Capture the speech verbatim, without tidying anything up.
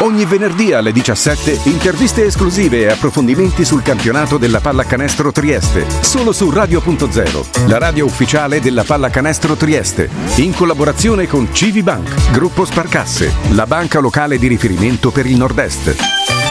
Ogni venerdì alle diciassette interviste esclusive e approfondimenti sul campionato della Pallacanestro Trieste. Solo su Radio Punto Zero, la radio ufficiale della Pallacanestro Trieste. In collaborazione con Civibank, Gruppo Sparcasse, la banca locale di riferimento per il Nord-Est.